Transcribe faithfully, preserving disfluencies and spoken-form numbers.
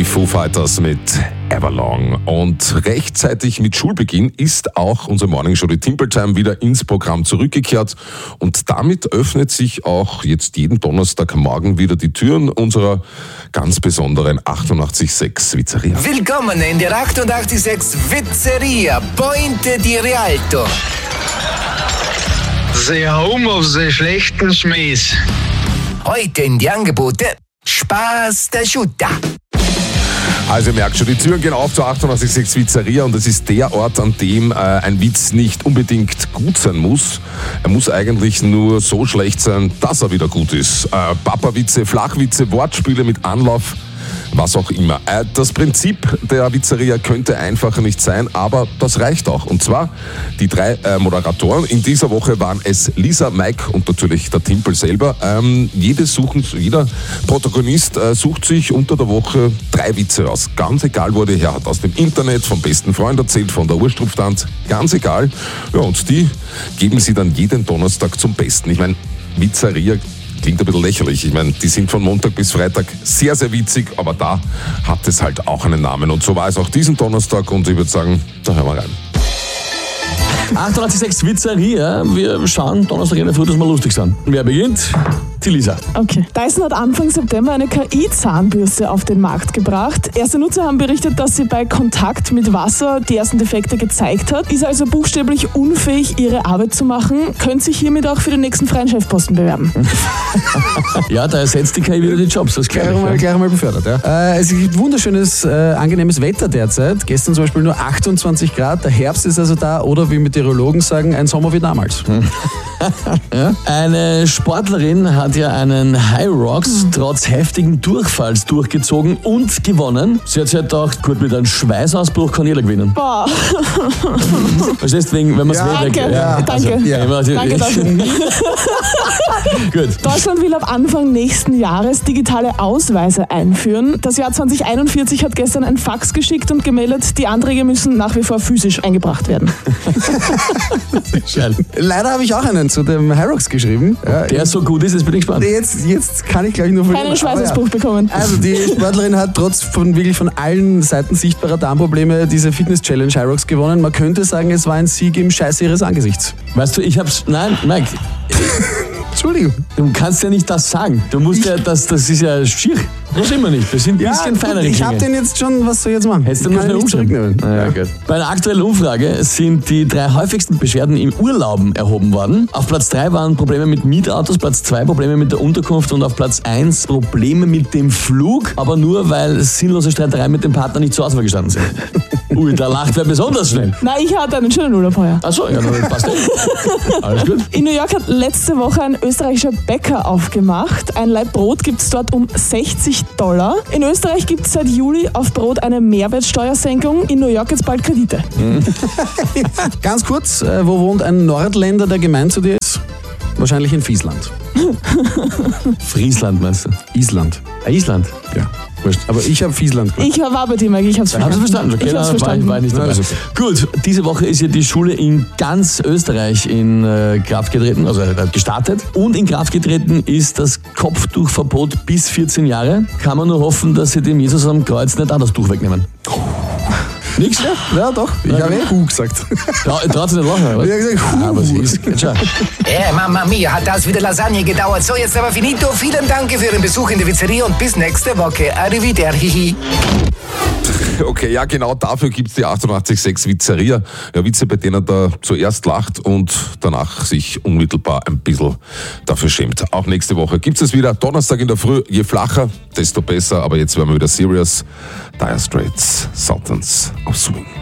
Die Foo Fighters mit Everlong. Und rechtzeitig mit Schulbeginn ist auch unsere Morningshow, die Timple Time, wieder ins Programm zurückgekehrt. Und damit öffnet sich auch jetzt jeden Donnerstagmorgen wieder die Türen unserer ganz besonderen achtundachtzig Komma sechs Pizzeria. Willkommen in der achtundachtzig Komma sechs Pizzeria, Pointe di Rialto. Sie haben auf den schlechten Schmähs. Heute in die Angebote Spaß der Schutter. Also ihr merkt schon, die Türen gehen auf zur achtundachtzig Komma sechs Pizzeria und das ist der Ort, an dem äh, ein Witz nicht unbedingt gut sein muss. Er muss eigentlich nur so schlecht sein, dass er wieder gut ist. Äh, Papa-Witze, Flachwitze, Wortspiele mit Anlauf, was auch immer. Äh, das Prinzip der Pizzeria könnte einfacher nicht sein, aber das reicht auch. Und zwar die drei äh, Moderatoren. In dieser Woche waren es Lisa, Mike und natürlich der Timpel selber. Ähm, jede suchen, jeder Protagonist äh, sucht sich unter der Woche drei Witze aus. Ganz egal, wo der her hat. Aus dem Internet, vom besten Freund erzählt, von der Urstrupftanz. Ganz egal. Ja, und die geben sie dann jeden Donnerstag zum Besten. Ich meine, Pizzeria klingt ein bisschen lächerlich. Ich meine, die sind von Montag bis Freitag sehr, sehr witzig, aber da hat es halt auch einen Namen. Und so war es auch diesen Donnerstag und ich würde sagen, da hören wir rein. achtundachtzig Komma sechs Pizzeria. Wir schauen Donnerstag in der Früh, dass wir lustig sind. Wer beginnt? Die Lisa. Okay. Dyson hat Anfang September eine K I-Zahnbürste auf den Markt gebracht. Erste Nutzer haben berichtet, dass sie bei Kontakt mit Wasser die ersten Defekte gezeigt hat. Ist also buchstäblich unfähig, ihre Arbeit zu machen. Könnte sich hiermit auch für den nächsten freien Chefposten bewerben. Ja, da ersetzt die K I wieder die Jobs. Das gleich einmal, gleich einmal befördert. Ja. Äh, es gibt wunderschönes, äh, angenehmes Wetter derzeit. Gestern zum Beispiel nur achtundzwanzig Grad. Der Herbst ist also da. Oder wie Meteorologen sagen, ein Sommer wie damals. Ja? Eine Sportlerin hat ja einen High Rocks trotz heftigen Durchfalls durchgezogen und gewonnen. Sie hat sich halt gedacht, gut, mit einem Schweißausbruch kann jeder gewinnen. Boah. Verstehst du, wenn man es ja, will? Danke, ja, danke. Also, ja. Danke dafür. Gut. Deutschland will ab Anfang nächsten Jahres digitale Ausweise einführen. Das Jahr zwanzig einundvierzig hat gestern ein Fax geschickt und gemeldet, die Anträge müssen nach wie vor physisch eingebracht werden. Leider habe ich auch einen zu dem Hyrox geschrieben. Ja, der so gut ist, jetzt bin ich gespannt. Jetzt, jetzt kann ich gleich nur verlieren. Keinen Schweißausbruch ja. bekommen. Also die Sportlerin hat trotz von wirklich von allen Seiten sichtbarer Darmprobleme diese Fitness-Challenge Hyrox gewonnen. Man könnte sagen, es war ein Sieg im Scheiße ihres Angesichts. Weißt du, ich hab's... Nein, Mike. Entschuldigung. Du kannst ja nicht das sagen. Du musst ich, ja, das, das ist ja schier. Das immer nicht. Das sind ein bisschen ja, feinere Ich habe den jetzt schon, was soll ich jetzt machen? Hättest du noch eine zurücknehmen? Ja, gut. Bei einer aktuellen Umfrage sind die drei häufigsten Beschwerden im Urlauben erhoben worden. Auf Platz drei waren Probleme mit Mietautos, Platz zwei Probleme mit der Unterkunft und auf Platz eins Probleme mit dem Flug, aber nur, weil sinnlose Streitereien mit dem Partner nicht zur Auswahl gestanden sind. Ui, da lacht wer besonders schnell. Nein, ich hatte einen schönen Urlaub heuer. Achso, ja, dann passt ja. Alles gut. In New York hat letzte Woche ein österreichischer Bäcker aufgemacht. Ein Laib Brot gibt es dort um sechzig Dollar. In Österreich gibt es seit Juli auf Brot eine Mehrwertsteuersenkung. In New York jetzt bald Kredite. Mhm. Ganz kurz, äh, wo wohnt ein Nordländer, der gemein zu dir ist? Wahrscheinlich in Friesland. Friesland meinst du? Island. Ah, Island? Ja. Wurscht. Aber ich habe Friesland gemacht. Ich war bei dir, Mike. Ich hab's verstanden. Hast du verstanden? Okay, ich hab's war, verstanden. War, war nicht dabei. Ja, gut, diese Woche ist ja die Schule in ganz Österreich in äh, Kraft getreten, also äh, gestartet. Und in Kraft getreten ist das Kopftuchverbot bis vierzehn Jahre. Kann man nur hoffen, dass sie dem Jesus am Kreuz nicht auch das Tuch wegnehmen. Nix? Ja, ja doch. Ich habe eh Hu gesagt. Tra traut sie nicht lachen, oder? Ich habe gesagt Hu. Aber sie ist, schau. Eh, Mamma mia, hat das wieder Lasagne gedauert. So, jetzt aber finito. Vielen Dank für Ihren Besuch in der Pizzeria und bis nächste Woche. Arrivederci. Okay, ja genau dafür gibt es die achtundachtzig Komma sechs Pizzeria. Ja, Witze, bei denen er zuerst lacht und danach sich unmittelbar ein bisschen dafür schämt. Auch nächste Woche gibt es wieder. Donnerstag in der Früh, je flacher, desto besser. Aber jetzt werden wir wieder serious. Dire Straits, Sultans of Swing.